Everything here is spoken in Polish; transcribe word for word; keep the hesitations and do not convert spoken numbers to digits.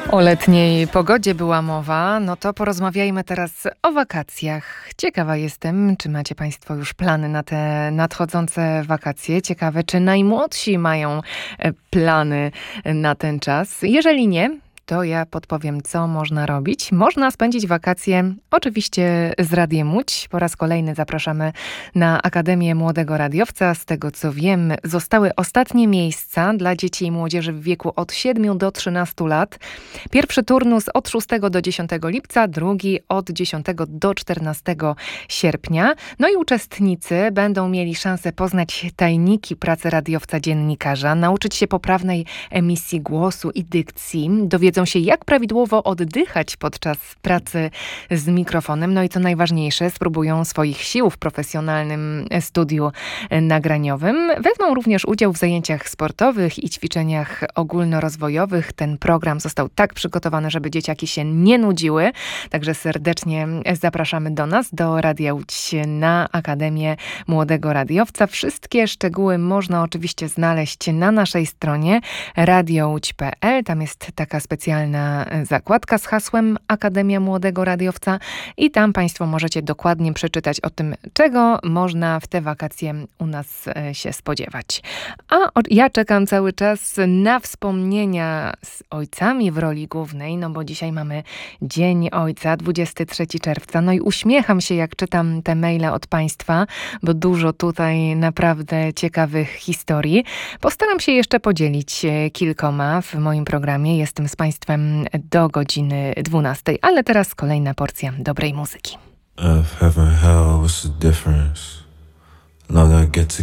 O letniej pogodzie była mowa, no to porozmawiajmy teraz o wakacjach. Ciekawa jestem, czy macie Państwo już plany na te nadchodzące wakacje. Ciekawe, czy najmłodsi mają e, plany na ten czas. Jeżeli nie, to ja podpowiem, co można robić. Można spędzić wakacje oczywiście z Radiem Łódź. Po raz kolejny zapraszamy na Akademię Młodego Radiowca. Z tego co wiem, zostały ostatnie miejsca dla dzieci i młodzieży w wieku od siedmiu do trzynastu lat. Pierwszy turnus od szóstego do dziesiątego lipca, drugi od dziesiątego do czternastego sierpnia. No i uczestnicy będą mieli szansę poznać tajniki pracy radiowca dziennikarza, nauczyć się poprawnej emisji głosu i dykcji, dowiedzą się, jak prawidłowo oddychać podczas pracy z mikrofonem. No i co najważniejsze, spróbują swoich sił w profesjonalnym studiu nagraniowym. Wezmą również udział w zajęciach sportowych i ćwiczeniach ogólnorozwojowych. Ten program został tak przygotowany, żeby dzieciaki się nie nudziły. Także serdecznie zapraszamy do nas, do Radia Łódź na Akademię Młodego Radiowca. Wszystkie szczegóły można oczywiście znaleźć na naszej stronie radio łódź kropka pe el. Tam jest taka specjalna zakładka z hasłem Akademia Młodego Radiowca i tam Państwo możecie dokładnie przeczytać o tym, czego można w te wakacje u nas się spodziewać. A ja czekam cały czas na wspomnienia z ojcami w roli głównej, no bo dzisiaj mamy Dzień Ojca, dwudziestego trzeciego czerwca. No i uśmiecham się, jak czytam te maile od Państwa, bo dużo tutaj naprawdę ciekawych historii. Postaram się jeszcze podzielić kilkoma w moim programie. Jestem z Państwem do godziny dwunastej, ale teraz kolejna porcja dobrej muzyki. Earth, heaven, hell, what's the difference? Love that get